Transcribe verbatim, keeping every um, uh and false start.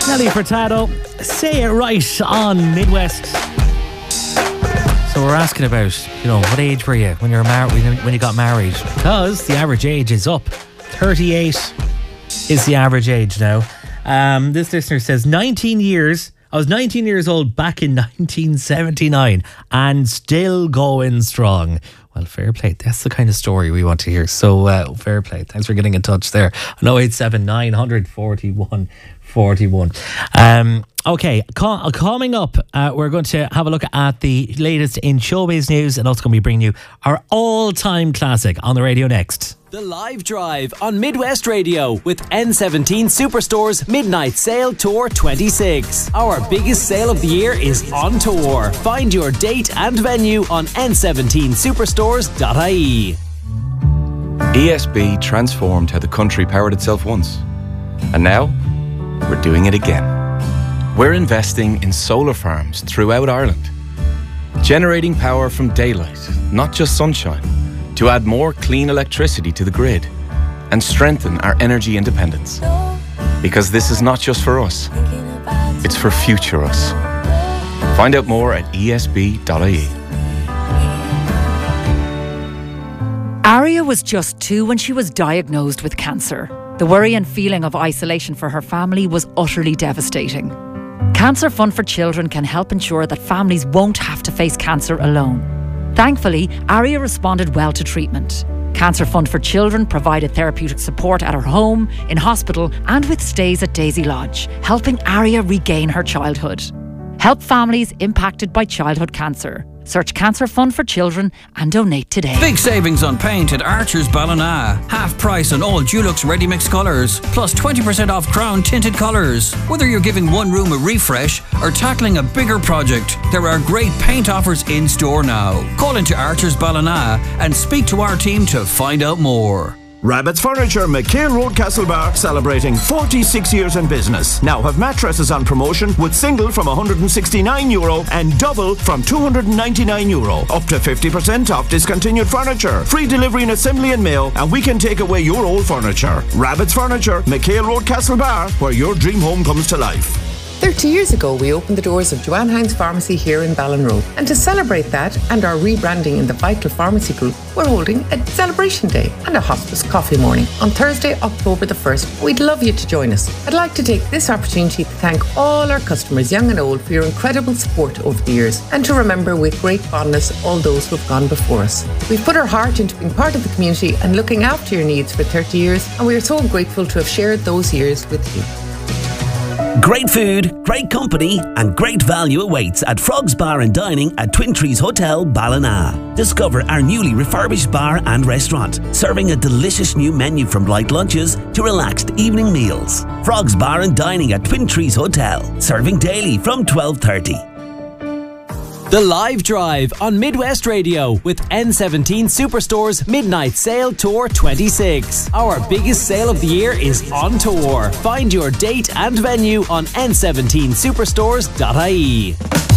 Nelly Furtado, Say It Right on Midwest. So we're asking about, you know, what age were you when you were married, when you got married? Because the average age is up. thirty-eight is the average age now. Um, this listener says nineteen years. I was nineteen years old back in nineteen seventy-nine and still going strong. Well, fair play. That's the kind of story we want to hear. So, uh, fair play. Thanks for getting in touch there. oh eight seven nine forty-one forty-one. Um, okay, com- coming up, uh, we're going to have a look at the latest in showbiz news, and also going to be bringing you our all-time classic on the radio next. The Live Drive on Midwest Radio with N seventeen Superstore's Midnight Sale Tour twenty-six. Our biggest sale of the year is on tour. Find your date and venue on n seventeen superstores dot I E. E S B transformed how the country powered itself once. And now, we're doing it again. We're investing in solar farms throughout Ireland, generating power from daylight, not just sunshine, to add more clean electricity to the grid and strengthen our energy independence. Because this is not just for us, it's for future us. Find out more at E S B dot I E. Aria was just two when she was diagnosed with cancer. The worry and feeling of isolation for her family was utterly devastating. Cancer Fund for Children can help ensure that families won't have to face cancer alone. Thankfully, Aria responded well to treatment. Cancer Fund for Children provided therapeutic support at her home, in hospital and with stays at Daisy Lodge, helping Aria regain her childhood. Help families impacted by childhood cancer. Search Cancer Fund for Children and donate today. Big savings on paint at Archer's Ballina. Half price on all Dulux Ready Mix colours, plus twenty percent off Crown tinted colours. Whether you're giving one room a refresh or tackling a bigger project, there are great paint offers in store now. Call into Archer's Ballina and speak to our team to find out more. Rabbit's Furniture, McHale Road, Castlebar, celebrating forty-six years in business. Now have mattresses on promotion with single from one hundred sixty-nine euro and double from two hundred ninety-nine euro. Up to fifty percent off discontinued furniture. Free delivery and assembly and mail, and we can take away your old furniture. Rabbit's Furniture, McHale Road, Castlebar, where your dream home comes to life. thirty years ago, we opened the doors of Joanne Hines Pharmacy here in Ballinrobe. And to celebrate that and our rebranding in the Vital Pharmacy Group, we're holding a celebration day and a hospice coffee morning on Thursday, October the first. We'd love you to join us. I'd like to take this opportunity to thank all our customers, young and old, for your incredible support over the years, and to remember with great fondness all those who have gone before us. We've put our heart into being part of the community and looking after your needs for thirty years, and we are so grateful to have shared those years with you. Great food, great company and great value awaits at Frogs Bar and Dining at Twin Trees Hotel, Ballina. Discover our newly refurbished bar and restaurant, serving a delicious new menu from light lunches to relaxed evening meals. Frogs Bar and Dining at Twin Trees Hotel, serving daily from twelve thirty. The Live Drive on Midwest Radio with N seventeen Superstore's Midnight Sale Tour twenty-six. Our biggest sale of the year is on tour. Find your date and venue on n seventeen superstores dot I E.